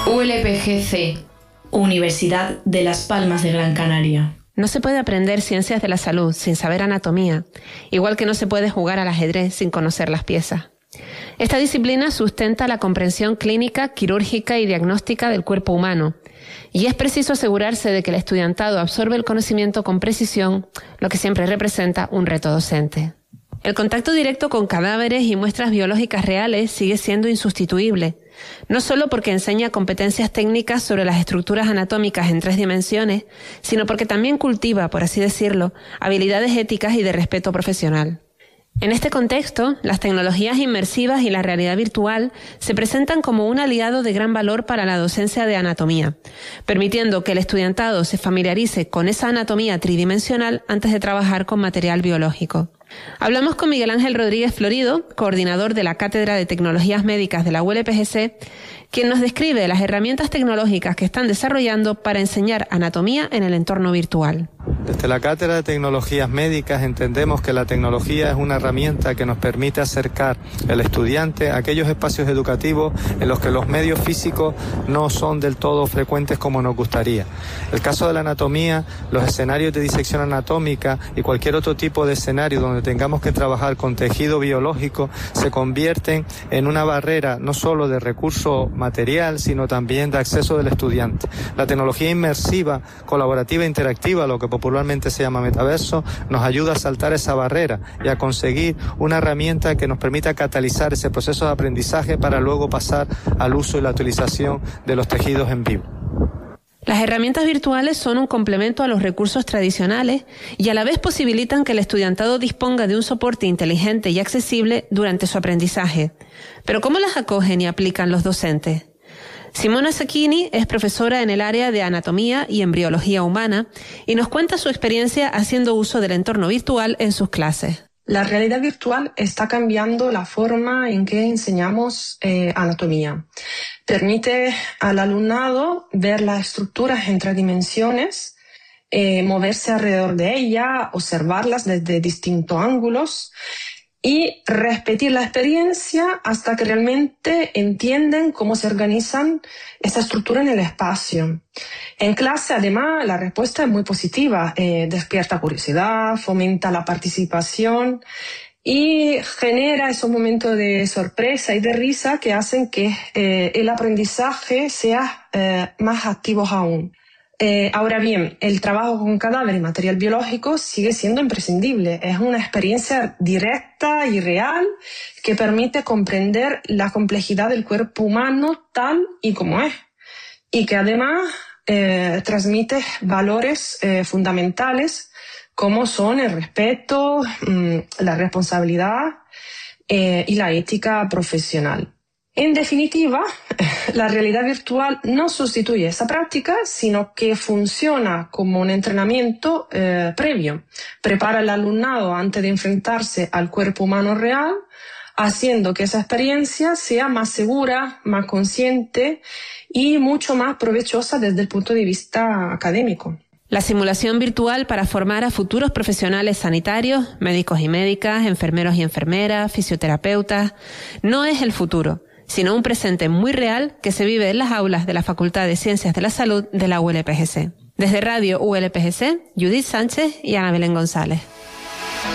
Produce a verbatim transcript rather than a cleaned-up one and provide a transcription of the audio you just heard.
U L P G C, Universidad de Las Palmas de Gran Canaria. No se puede aprender ciencias de la salud sin saber anatomía, igual que no se puede jugar al ajedrez sin conocer las piezas. Esta disciplina sustenta la comprensión clínica, quirúrgica y diagnóstica del cuerpo humano, y es preciso asegurarse de que el estudiantado absorbe el conocimiento con precisión, lo que siempre representa un reto docente. El contacto directo con cadáveres y muestras biológicas reales sigue siendo insustituible, no solo porque enseña competencias técnicas sobre las estructuras anatómicas en tres dimensiones, sino porque también cultiva, por así decirlo, habilidades éticas y de respeto profesional. En este contexto, las tecnologías inmersivas y la realidad virtual se presentan como un aliado de gran valor para la docencia de anatomía, permitiendo que el estudiantado se familiarice con esa anatomía tridimensional antes de trabajar con material biológico. Hablamos con Miguel Ángel Rodríguez Florido, coordinador de la Cátedra de Tecnologías Médicas de la U L P G C, quien nos describe las herramientas tecnológicas que están desarrollando para enseñar anatomía en el entorno virtual. Desde la Cátedra de Tecnologías Médicas entendemos que la tecnología es una herramienta que nos permite acercar al estudiante a aquellos espacios educativos en los que los medios físicos no son del todo frecuentes como nos gustaría. El caso de la anatomía, los escenarios de disección anatómica y cualquier otro tipo de escenario donde tengamos que trabajar con tejido biológico se convierten en una barrera no solo de recurso material, sino también de acceso del estudiante. La tecnología inmersiva, colaborativa e interactiva, lo que popularmente se llama metaverso, nos ayuda a saltar esa barrera y a conseguir una herramienta que nos permita catalizar ese proceso de aprendizaje para luego pasar al uso y la utilización de los tejidos en vivo. Las herramientas virtuales son un complemento a los recursos tradicionales y a la vez posibilitan que el estudiantado disponga de un soporte inteligente y accesible durante su aprendizaje. Pero ¿cómo las acogen y aplican los docentes? Simona Sacchini es profesora en el área de anatomía y embriología humana y nos cuenta su experiencia haciendo uso del entorno virtual en sus clases. La realidad virtual está cambiando la forma en que enseñamos eh, anatomía. Permite al alumnado ver las estructuras en tres dimensiones, eh, moverse alrededor de ella, observarlas desde distintos ángulos y repetir la experiencia hasta que realmente entienden cómo se organizan esta estructura en el espacio. En clase, además, la respuesta es muy positiva, eh, despierta curiosidad, fomenta la participación y genera esos momentos de sorpresa y de risa que hacen que eh, el aprendizaje sea eh, más activo aún. Eh, ahora bien, el trabajo con cadáver y material biológico sigue siendo imprescindible. Es una experiencia directa y real que permite comprender la complejidad del cuerpo humano tal y como es. Y que además eh, transmite valores eh, fundamentales como son el respeto, mmm, la responsabilidad eh, y la ética profesional. En definitiva, la realidad virtual no sustituye esa práctica, sino que funciona como un entrenamiento eh, previo. Prepara al alumnado antes de enfrentarse al cuerpo humano real, haciendo que esa experiencia sea más segura, más consciente y mucho más provechosa desde el punto de vista académico. La simulación virtual para formar a futuros profesionales sanitarios, médicos y médicas, enfermeros y enfermeras, fisioterapeutas, no es el futuro, sino un presente muy real que se vive en las aulas de la Facultad de Ciencias de la Salud de la U L P G C. Desde Radio U L P G C, Judith Sánchez y Ana Belén González.